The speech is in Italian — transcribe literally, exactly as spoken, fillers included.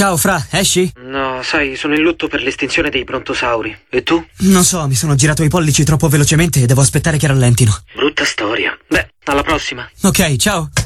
Ciao, Fra, esci? No, sai, sono in lutto per l'estinzione dei brontosauri. E tu? Non so, mi sono girato i pollici troppo velocemente e devo aspettare che rallentino. Brutta storia. Beh, alla prossima. Ok, ciao.